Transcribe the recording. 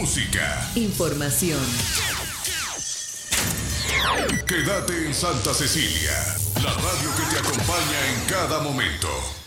música, información. Quédate en Santa Cecilia, la radio que te acompaña en cada momento.